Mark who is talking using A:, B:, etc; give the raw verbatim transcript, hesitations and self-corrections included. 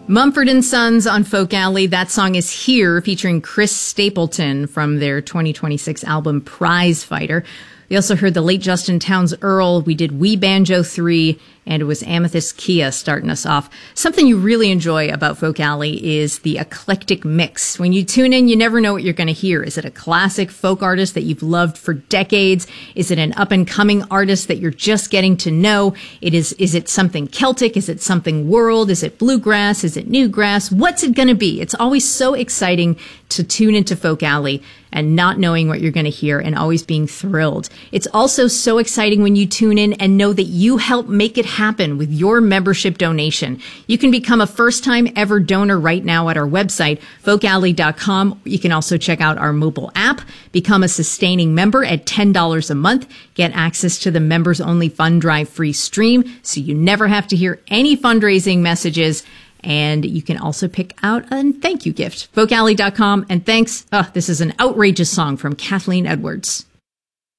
A: Mumford and Sons on Folk Alley. That song is Here, featuring Chris Stapleton from their twenty twenty-six album Prize Fighter. We also heard the late Justin Townes Earl. We did We Banjo three, and it was Amethyst Kia starting us off. Something you really enjoy about Folk Alley is the eclectic mix. When you tune in, you never know what you're going to hear. Is it a classic folk artist that you've loved for decades? Is it an up-and-coming artist that you're just getting to know? It is, is it something Celtic? Is it something world? Is it bluegrass? Is it newgrass? What's it going to be? It's always so exciting to tune into Folk Alley and not knowing what you're going to hear and always being thrilled. It's also so exciting when you tune in and know that you help make it happen with your membership donation. You can become a first-time ever donor right now at our website, folk alley dot com. You can also check out our mobile app, become a sustaining member at ten dollars a month, get access to the members-only fund drive free stream so you never have to hear any fundraising messages. And you can also pick out a thank you gift. folk alley dot com. And thanks. Oh, this is an outrageous song from Kathleen Edwards.